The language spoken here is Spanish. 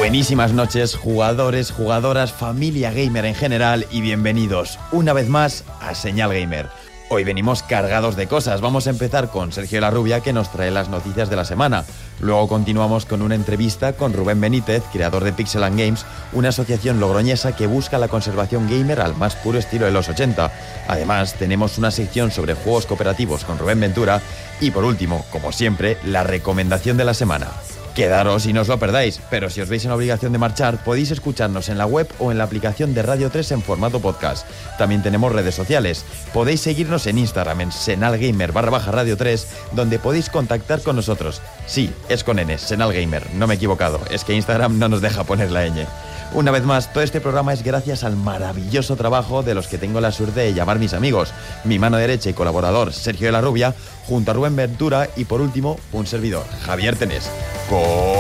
Buenísimas noches, jugadores, jugadoras, familia gamer en general y bienvenidos una vez más a Señal Gamer. Hoy venimos cargados de cosas. Vamos a empezar con Sergio La Rubia, que nos trae las noticias de la semana. Luego continuamos con una entrevista con Rubén Benítez, creador de Pixel & Games, una asociación logroñesa que busca la conservación gamer al más puro estilo de los 80. Además, tenemos una sección sobre juegos cooperativos con Rubén Ventura. Y por último, como siempre, la recomendación de la semana. Quedaros y no os lo perdáis, pero si os veis en la obligación de marchar, podéis escucharnos en la web o en la aplicación de Radio 3 en formato podcast. También tenemos redes sociales. Podéis seguirnos en Instagram, en senalgamer_radio 3, donde podéis contactar con nosotros. Sí, es con N, senalgamer, no me he equivocado, es que Instagram no nos deja poner la ñ. Una vez más, todo este programa es gracias al maravilloso trabajo de los que tengo la suerte de llamar mis amigos. Mi mano derecha y colaborador, Sergio de la Rubia, junto a Rubén Ventura y por último, un servidor, Javier Tenés.